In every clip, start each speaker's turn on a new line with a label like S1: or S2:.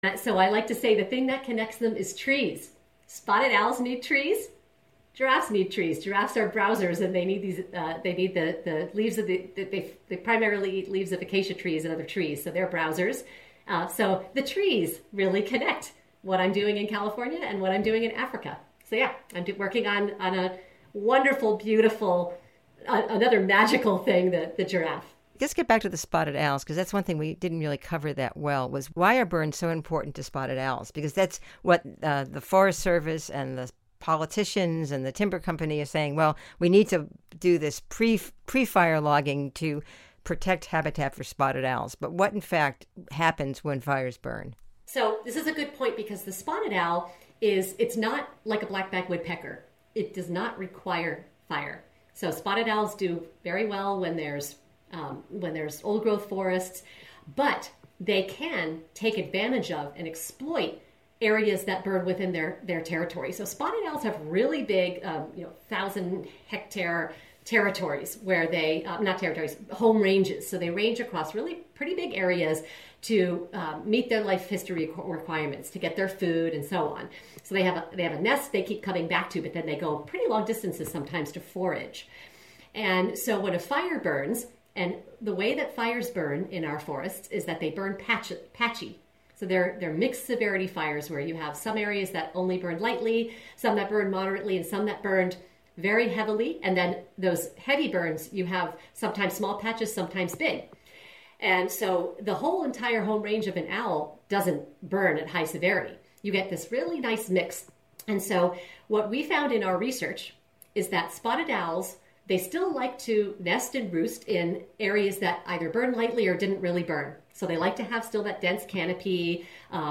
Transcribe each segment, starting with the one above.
S1: So I like to say the thing that connects them is trees. Spotted owls need trees. Giraffes need trees. Giraffes are browsers, and they need these. They need the leaves of they primarily eat leaves of acacia trees and other trees, so they're browsers. So the trees really connect what I'm doing in California and what I'm doing in Africa. So yeah, working on a wonderful, beautiful, another magical thing, the giraffe.
S2: Let's get back to the spotted owls, because that's one thing we didn't really cover that well, was why are burns so important to spotted owls? Because that's what the Forest Service and the politicians and the timber company are saying, well, we need to do this pre-fire logging to protect habitat for spotted owls. But what, in fact, happens when fires burn?
S1: So this is a good point, because the spotted owl it's not like a black-backed woodpecker. It does not require fire. So spotted owls do very well when there's old growth forests, but they can take advantage of and exploit areas that burn within their territory. So spotted owls have really big, 1,000-hectare territories where not territories, home ranges. So they range across really pretty big areas to meet their life history requirements, to get their food and so on. So they have a nest they keep coming back to, but then they go pretty long distances sometimes to forage. And so when a fire burns, and the way that fires burn in our forests is that they burn patchy. So they're mixed severity fires, where you have some areas that only burn lightly, some that burn moderately, and some that burned very heavily. And then those heavy burns, you have sometimes small patches, sometimes big. And so the whole entire home range of an owl doesn't burn at high severity. You get this really nice mix. And so what we found in our research is that spotted owls, they still like to nest and roost in areas that either burn lightly or didn't really burn. So they like to have still that dense canopy,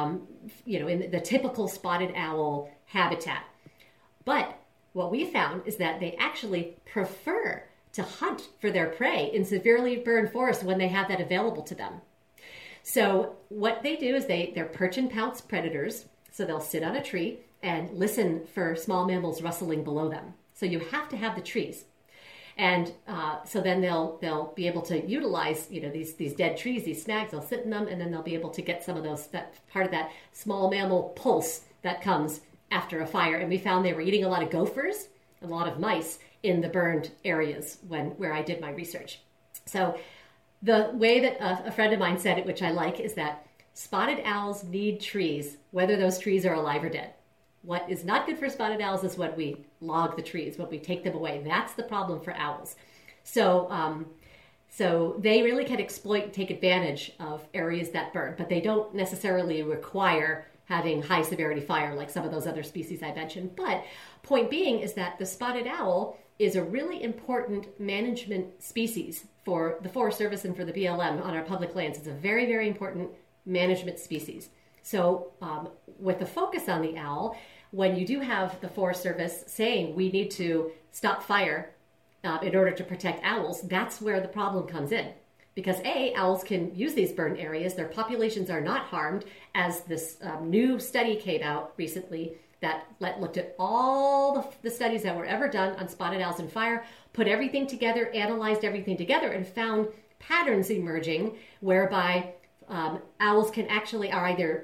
S1: in the typical spotted owl habitat. But what we found is that they actually prefer to hunt for their prey in severely burned forests when they have that available to them. So what they do is they're perch and pounce predators. So they'll sit on a tree and listen for small mammals rustling below them. So you have to have the trees. And so then they'll be able to utilize these dead trees, these snags. They'll sit in them, and then they'll be able to get some of that part of that small mammal pulse that comes after a fire. And we found they were eating a lot of gophers, a lot of mice in the burned areas where I did my research. So the way that a friend of mine said it, which I like, is that spotted owls need trees, whether those trees are alive or dead. What is not good for spotted owls is when we log the trees, when we take them away. That's the problem for owls. So they really can exploit and take advantage of areas that burn, but they don't necessarily require having high severity fire like some of those other species I mentioned. But point being is that the spotted owl is a really important management species for the Forest Service and for the BLM on our public lands. It's a very, very important management species. So with the focus on the owl, when you do have the Forest Service saying we need to stop fire in order to protect owls, that's where the problem comes in. Because owls can use these burned areas. Their populations are not harmed, as this new study came out recently that looked at all the studies that were ever done on spotted owls and fire, put everything together, analyzed everything together, and found patterns emerging whereby owls are either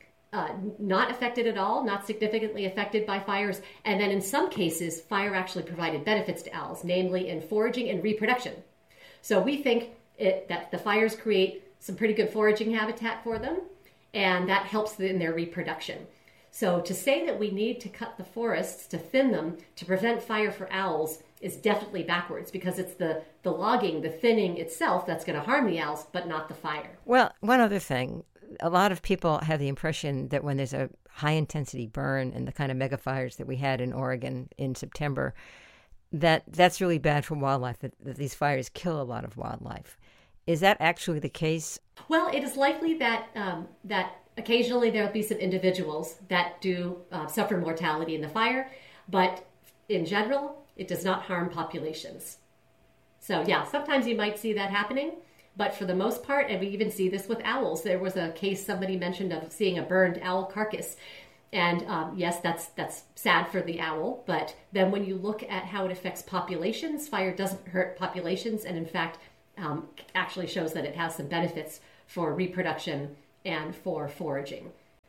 S1: not affected at all, not significantly affected by fires, and then in some cases, fire actually provided benefits to owls, namely in foraging and reproduction. So we think that the fires create some pretty good foraging habitat for them, and that helps in their reproduction. So to say that we need to cut the forests, to thin them, to prevent fire for owls is definitely backwards, because it's the logging, the thinning itself that's going to harm the owls, but not the fire.
S2: Well, one other thing. A lot of people have the impression that when there's a high-intensity burn and the kind of mega fires that we had in Oregon in September, that's really bad for wildlife, that these fires kill a lot of wildlife. Is that actually the case?
S1: Well, it is likely that occasionally there will be some individuals that do suffer mortality in the fire, but in general, it does not harm populations. So yeah, sometimes you might see that happening, but for the most part, and we even see this with owls, there was a case somebody mentioned of seeing a burned owl carcass. And yes, that's sad for the owl, but then when you look at how it affects populations, fire doesn't hurt populations, and in fact, actually shows that it has some benefits for reproduction and for foraging.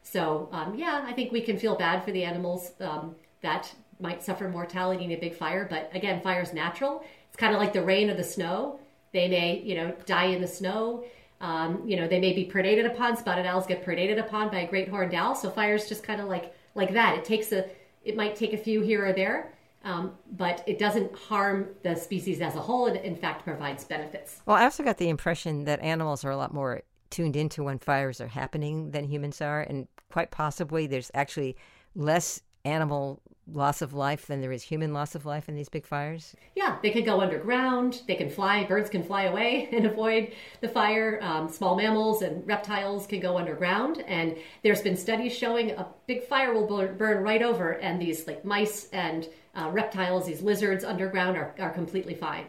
S1: So, yeah, I think we can feel bad for the animals that might suffer mortality in a big fire. But again, fire's natural. It's kind of like the rain or the snow. They may, die in the snow. They may be predated upon. Spotted owls get predated upon by a great horned owl. So fire's just kind of like that. It might take a few here or there, but it doesn't harm the species as a whole. It, in fact, provides benefits.
S2: Well, I also got the impression that animals are a lot more tuned into when fires are happening than humans are, and quite possibly there's actually less animal loss of life than there is human loss of life in these big fires.
S1: Yeah, they could go underground. They can fly. Birds can fly away and avoid the fire. Small mammals and reptiles can go underground. And there's been studies showing a big fire will burn right over, and these like mice and reptiles, these lizards underground are completely fine.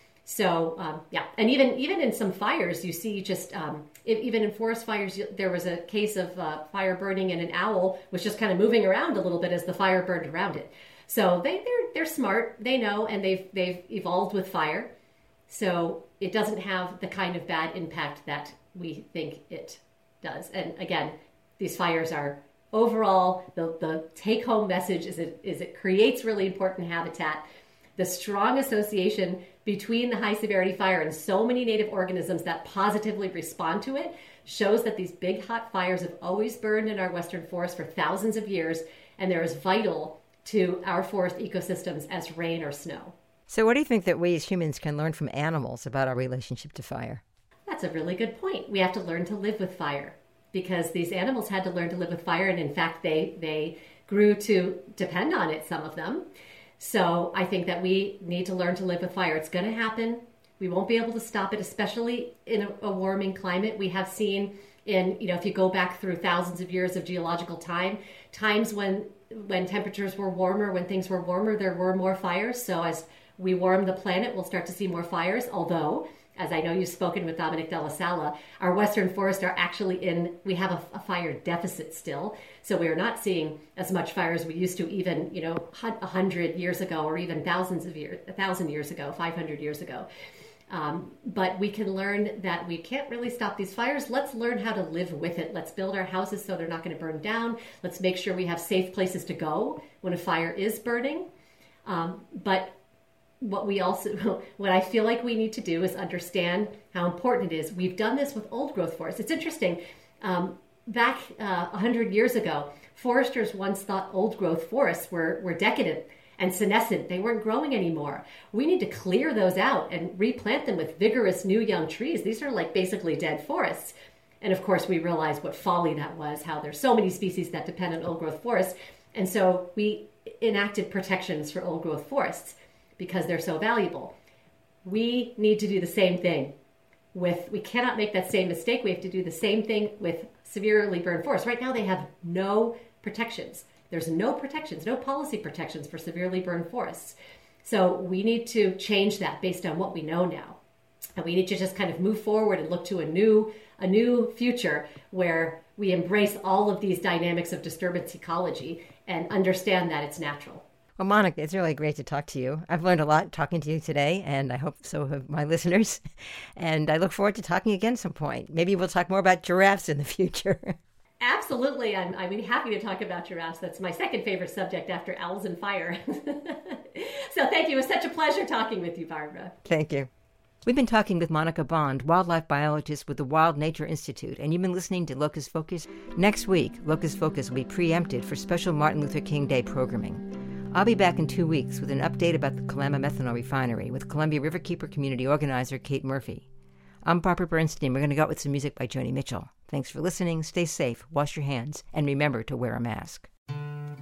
S1: So, and even in some fires, you see just, even in forest fires, there was a case of fire burning and an owl was just kind of moving around a little bit as the fire burned around it. So they're smart, they know, and they've evolved with fire. So it doesn't have the kind of bad impact that we think it does. And again, these fires are overall, the take-home message is it creates really important habitat. The strong association between the high severity fire and so many native organisms that positively respond to it shows that these big hot fires have always burned in our western forest for thousands of years, and they're as vital to our forest ecosystems as rain or snow.
S2: So what do you think that we as humans can learn from animals about our relationship to fire?
S1: That's a really good point. We have to learn to live with fire, because these animals had to learn to live with fire, and in fact they grew to depend on it, some of them. So I think that we need to learn to live with fire. It's going to happen. We won't be able to stop it, especially in a warming climate. We have seen if you go back through thousands of years of geological times when temperatures were warmer, when things were warmer, there were more fires. So as we warm the planet, we'll start to see more fires. Although, as I know you've spoken with Dominic Della Sala, our western forests are actually we have a fire deficit still. So we are not seeing as much fire as we used to even, 100 years ago, or even 1,000 years ago, 500 years ago. But we can learn that we can't really stop these fires. Let's learn how to live with it. Let's build our houses so they're not going to burn down. Let's make sure we have safe places to go when a fire is burning. But what I feel like we need to do is understand how important it is. We've done this with old growth forests. It's interesting. Back 100 years ago, foresters once thought old growth forests were decadent and senescent. They weren't growing anymore. We need to clear those out and replant them with vigorous new young trees. These are like basically dead forests. And of course, we realized what folly that was, how there's so many species that depend on old growth forests. And so we enacted protections for old growth forests because they're so valuable. We need to do the same thing. We cannot make that same mistake. We have to do the same thing with severely burned forests. Right now, they have no protections. There's no protections, no policy protections for severely burned forests. So we need to change that based on what we know now. And we need to just kind of move forward and look to a new future where we embrace all of these dynamics of disturbance ecology and understand that it's natural.
S2: Well, Monica, it's really great to talk to you. I've learned a lot talking to you today, and I hope so have my listeners. And I look forward to talking again some point. Maybe we'll talk more about giraffes in the future.
S1: Absolutely. I'd be happy to talk about giraffes. That's my second favorite subject after owls and fire. So thank you. It was such a pleasure talking with you, Barbara.
S2: Thank you. We've been talking with Monica Bond, wildlife biologist with the Wild Nature Institute, and you've been listening to Locus Focus. Next week, Locus Focus will be preempted for special Martin Luther King Day programming. I'll be back in 2 weeks with an update about the Kalama Methanol Refinery with Columbia Riverkeeper community organizer Kate Murphy. I'm Barbara Bernstein. We're going to go out with some music by Joni Mitchell. Thanks for listening. Stay safe, wash your hands, and remember to wear a mask.